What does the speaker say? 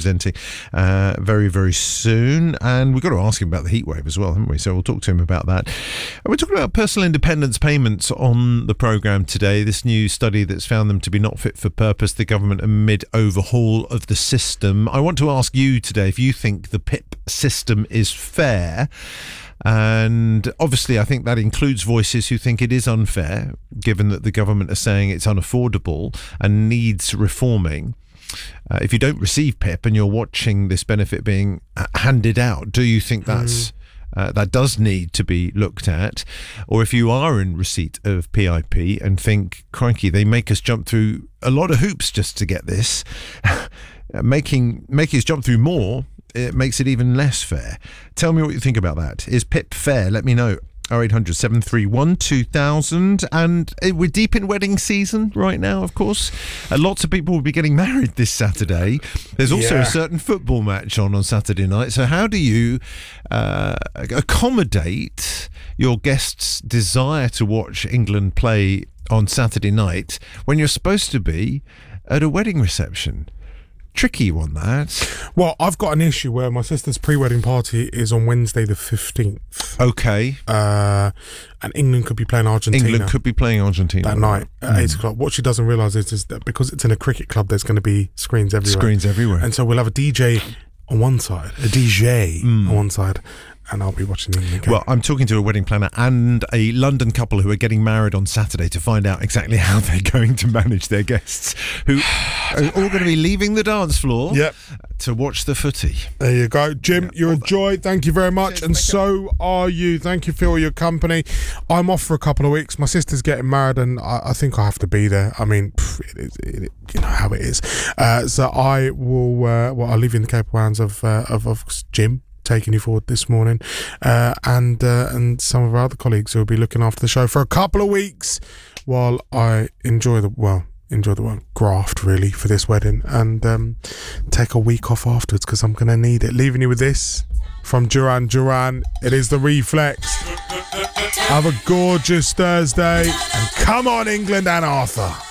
presenting very, very soon. And we've got to ask him about the heatwave as well, haven't we? So we'll talk to him about that. And we're talking about personal independence payments on the programme today. This new study that's found them to be not fit for purpose, the government amid overhaul of the system. I want to ask you today if you think the PIP system is fair. And obviously, I think that includes voices who think it is unfair, given that the government are saying it's unaffordable and needs reforming. If you don't receive PIP and you're watching this benefit being handed out, do you think that does need to be looked at? Or if you are in receipt of PIP and think, crikey, they make us jump through a lot of hoops just to get this, making us jump through more, it makes it even less fair. Tell me what you think about that. Is PIP fair? Let me know. 0800 731 2000. And we're deep in wedding season right now, of course. Lots of people will be getting married this Saturday. There's also a certain football match on Saturday night. So how do you accommodate your guests' desire to watch England play on Saturday night when you're supposed to be at a wedding reception? Tricky one, that. Well, I've got an issue where my sister's pre-wedding party is on Wednesday the 15th. Okay. And England could be playing Argentina. That night at 8 o'clock. What she doesn't realise is that because it's in a cricket club, there's going to be screens everywhere. And so we'll have a DJ on one side, on one side, and I'll be watching the England game. Well, I'm talking to a wedding planner and a London couple who are getting married on Saturday to find out exactly how they're going to manage their guests, who are all going to be leaving the dance floor to watch the footy. There you go. Jim, you're a joy. Thank you very much. And so are you. Thank you for all your company. I'm off for a couple of weeks. My sister's getting married and I think I have to be there. I mean, you know how it is. So I will, I'll leave you in the capable hands of Jim, taking you forward this morning, and some of our other colleagues who will be looking after the show for a couple of weeks while I enjoy the graft really for this wedding, and take a week off afterwards because I'm going to need it. Leaving you with this from Duran Duran. It is The Reflex. Have a gorgeous Thursday, and come on England and Arthur.